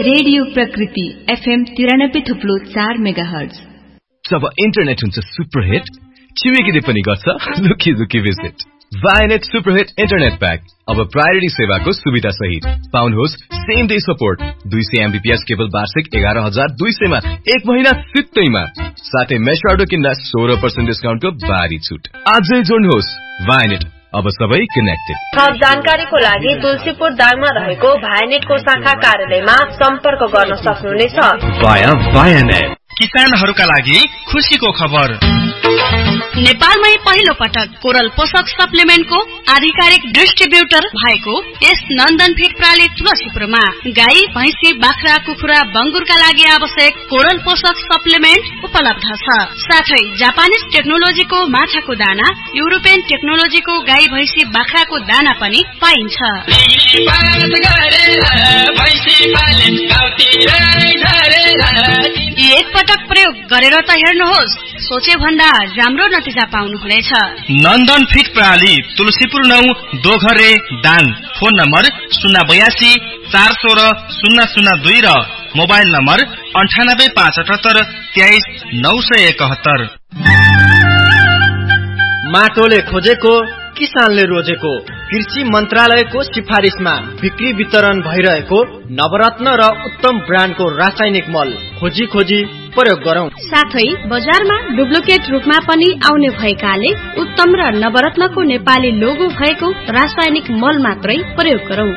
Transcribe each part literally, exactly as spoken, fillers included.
Radio प्रकृति FM तिरानब्बे थुप्लो चार मेगा हर्ज। जब इन्टरनेट हुन्छ सुपरहिट, छिमेकीले पनि गर्छ लुकी लुकी भिजिट। वायनेट सुपरहिट इन्टरनेट प्याक अब प्रायोरिटी सेवाको सुविधा सहित पाउनुहोस् सेम डे सपोर्ट, दुई सय एमबीपीएस केवल वार्षिक एघार हजार दुई सयमा एक महिना सित्तैमा, साथै मेश अर्डर किन्दा सोह्र पर्सेन्ट डिस्काउन्टको भारी छुट। आजै जोड्नुहोस् वायनेट, अब सबै कनेक्टेड। थप जानकारीको लागि तुलसीपुर दाङमा रहेको भायनेटको शाखा कार्यालयमा सम्पर्क गर्न सक्नुहुनेछ। वाया वायनेट। किसानहरूका लागि खुशीको खबर। नेपालमै पहिलो पटक कोरल पोषक सप्लिमेन्टको आधिकारिक डिस्ट्रिब्युटर भएको यस नन्दन फिड प्राली तुलसीपुरमा गाई, भैँसी, बाख्रा, कुखुरा, बङ्गुरका लागि आवश्यक कोरल पोषक सप्लिमेन्ट उपलब्ध छ। साथै जापानिज टेक्नोलोजीको माछाको दाना, युरोपियन टेक्नोलोजीको गाई, भैँसी, बाख्राको दाना पनि पाइन्छ। एक पटक प्रयोग गरेर त हेर्नुहोस्, सोचे भन्दा राम्रो नतिजा पाउनुहुनेछ। नन्दन फिट प्रणाली तुलसीपुर नौ दोघरे दाङ। फोन नम्बर शून्य बयासी चार सोह्र शून्य शून्य दुई र मोबाइल नम्बर अन्ठानब्बे पाँच अठहत्तर तेइस नौ सय एकहत्तर। माटोले खोजेको किसानले रोजेको कृषि मन्त्रालयको सिफारिसमा बिक्री वितरण भइरहेको नवरत्न र उत्तम ब्रान्डको रासायनिक मल खोजी खोजी प्रयोग गरौं। साथै बजारमा डुप्लिकेट रूपमा पनि आउने भएकाले उत्तम र नवरत्नको नेपाली लोगो भएको रासायनिक मल मात्रै प्रयोग गरौं।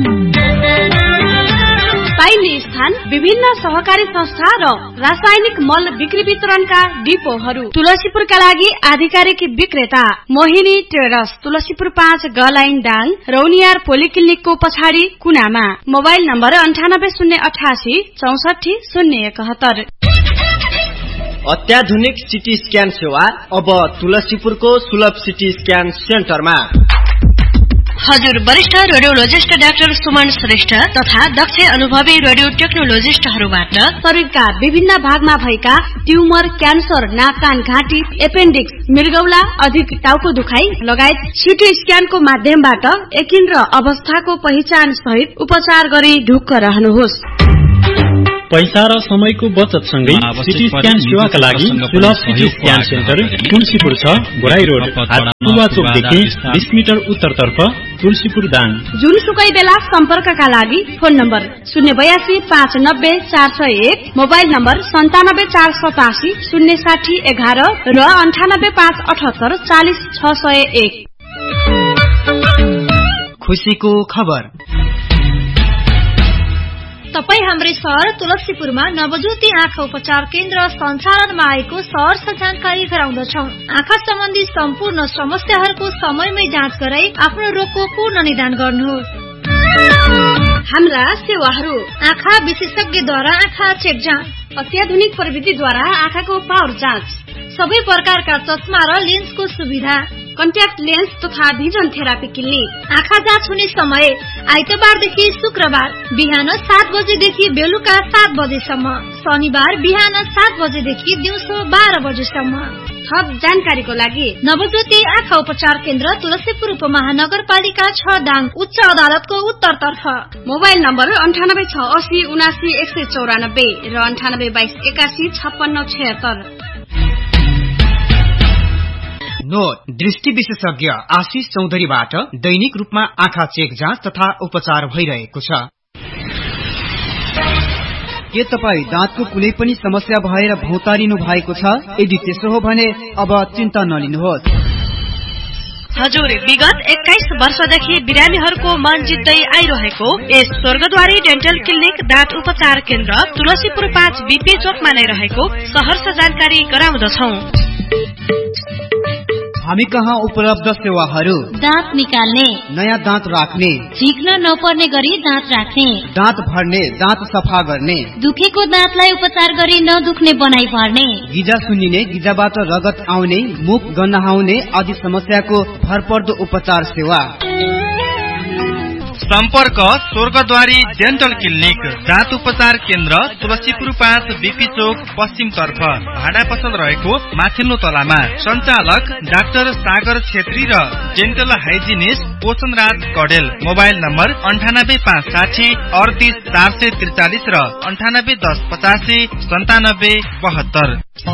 पाइने स्थान विभिन्न सहकारी संस्था र रासायनिक मल बिक्री वितरणका डिपोहरू। तुलसीपुरका लागि आधिकारिक विक्रेता मोहिनी ट्रेडर्स, तुलसीपुर पाँच गलाइन दाङ, रौनियार पोलिक्लिनिकको पछाडि कुनामा। मोबाइल नम्बर अन्ठानब्बे शून्य अठासी चौसठी शून्य एकहत्तर। अत्याधुनिक सिटी स्क्यान सेवा अब तुलसीपुरको सुलभ सिटी स्क्यान सेन्टरमा। हजुर वरिष्ठ रेडियोलोजिस्ट डाक्टर सुमन श्रेष्ठ तथा दक्ष अनुभवी रेडियो टेक्नोलोजिस्टहरूबाट शरीरका विभिन्न भागमा भएका ट्युमर, क्यान्सर, नाक, कान, घाँटी, एपेन्डिक्स, मृगौला, अधिक टाउको दुखाइ लगायत सिटी स्क्यानको माध्यमबाट यकिन र अवस्थाको पहिचान सहित उपचार गरी ढुक्क रहनुहोस्। पैसा र समयको बचत सँगै सिटी स्क्यान सेवाका लागि सुलभ सिटी स्क्यान सेन्टर तुलसीपुर छ, बोराई रोड, हाटुवा चोकदेखि बीस मिटर उत्तरतर्फ, तुलसीपुर दाङ। जुनसुकै बेला सम्पर्कका लागि फोन नम्बर शून्य बयासी पाँच नब्बे चार सय एक, मोबाइल नम्बर सन्तानब्बे चार सतासी शून्य साठी एघार र अन्ठानब्बे पाँच अठहत्तर चालिस छ सय एक। खुशीको खबर। तपाई हाम्रै सहर तुलसीपुरमा नवज्योति आँखा उपचार केन्द्र सञ्चालनमा आएको सहर जानकारी गराउँदछौ। आँखा सम्बन्धी सम्पूर्ण समस्याहरूको समयमै जाँच गराई आफ्नो रोगको पूर्ण निदान गर्नुहोस्। हाम्रा सेवाहरू: आँखा विशेषज्ञद्वारा आँखा चेक जाँच, अत्याधुनिक प्रविधिद्वारा आँखाको पावर जाँच, सबै प्रकारका चस्मा र लेन्सको सुविधा, कन्ट्याक्ट लेन्स तथा भिजन थेरापी क्लिनिक। आँखा जाँच हुने समय आइतबारदेखि शुक्रबार बिहान सात बजेदेखि बेलुका सात बजेसम्म, शनिबार बिहान सात बजेदेखि दिउँसो बाह्र बजेसम्म। थप जानकारीको लागि नवज्योति आँखा उपचार केन्द्र तुलसीपुर उपमहानगरपालिका छ दाङ, उच्च अदालतको उत्तरतर्फ। मोबाइल नम्बर अन्ठानब्बे छ असी उनासी एक सय चौरानब्बे र अन्ठानब्बे बाइस एकासी छप्पन्न छयत्तर। नोट: दृष्टि विशेषज्ञ आशिष चौधरीबाट दैनिक रूपमा आँखा चेक जाँच तथा उपचार भइरहेको छ। के तपाई दाँतको कुनै पनि समस्या भएर भौतारिनु भएको छ? यदि त्यसो हो भने अब चिन्ता नलिनुहोस्। हजुर, विगत एक्काइस वर्षदेखि बिरामीहरूको मन जित्दै आइरहेको यस स्वर्गद्वारी डेन्टल क्लिनिक दाँत उपचार केन्द्र तुलसीपुर पाँच बीपी चोकमा नै रहेको सहर्ष जानकारी गराउँदछौ। हामी कहाँ उपलब्ध सेवाहरू: दाँत निकाल्ने, नयाँ दाँत राख्ने, झिक्न नपर्ने गरी दाँत राख्ने, दाँत भर्ने, दाँत सफा गर्ने, दुखेको दाँतलाई उपचार गरी नदुख्ने बनाइ पार्ने, गिजा सुन्निने, गिजाबाट रगत आउने, मुख गन्हाउने आदि समस्याको भरपर्दो उपचार सेवा। सम्पर्क स्वर्गद्वारी डेन्टल क्लिनिक, दाँत उपचार केन्द्र, तुलसीपुर पाँच, बीपी चोक, पश्चिम तर्फ, भाडा पसल रहेको माथिल्लो तलामा। सञ्चालक डाक्टर सागर छेत्री र डेन्टल हाइजिनिस्ट पोषण राज कडेल। मोबाइल नम्बर अन्ठानब्बे पाँच साठी अडतिस चार सय त्रिचालिस र अन्ठानब्बे दस पचासी सन्तानब्बे बहत्तर।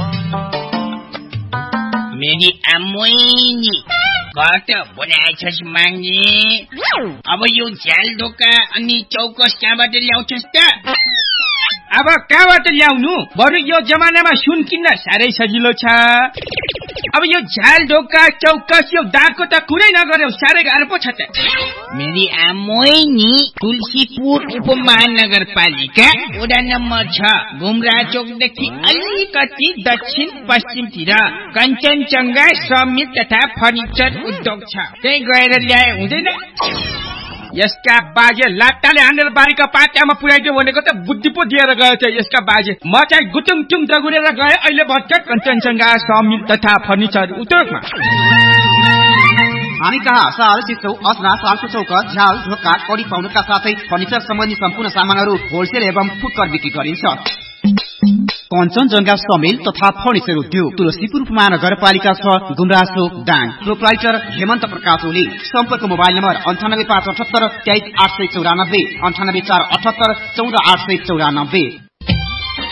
मेरी अम्मोइनी कता बनाएछस् माग्ने? अब यो झ्याल ढोका अनि चौकस कहाँबाट ल्याउँछस् त? अब कहाँबाट ल्याउनु? बरु यो जमानामा सुन किन्न साह्रै सजिलो छ। अब यो झ्याल ढोका चौकस यो दागको त कुरै नगर्यो, साह्रै गाह्रो पो छ त। मेरी आमोइनी तुलसीपुर उपमहानगरपालिका वडा नम्बर छ, गुम्रा चोकदेखि अलिकति दक्षिण पश्चिमतिर कञ्चनजङ्घा समिल तथा फर्निचर उद्योग छ, त्यही गएर ल्याए हुँदैन? यसका बाजे लाट्टाले हानेर बारीका पाट्यामा पुर्याइदियो भनेको त बुद्धि पो दिएर गयो थियो यसका बाजे। म चाहिँ गुटुङ टुङ दगुरेर गए, अहिले भर्खर कञ्चनजङ्घा समिल तथा फर्निचर उद्योगमा। हामी कहाँ साल सिसौ असना सालको चौका झ्याल ढोका कडी पाउनुका साथै फर्निचर सम्बन्धी सम्पूर्ण सामानहरू होलसेल एवं फुटकर बिक्री गरिन्छ। कञ्चनजङ्घा समेल तथा फर्निचर उद्योग, तुलसीपुर महानगरपालिका छ, गुमराचोक दाङ। प्रोप्राइटर हेमन्त प्रकाश ओली। सम्पर्क मोबाइल नम्बर अन्ठानब्बे पाँच अठहत्तर तेइस आठ सय चौरानब्बे, अन्ठानब्बे चार अठहत्तर चौध आठ सय चौरानब्बे।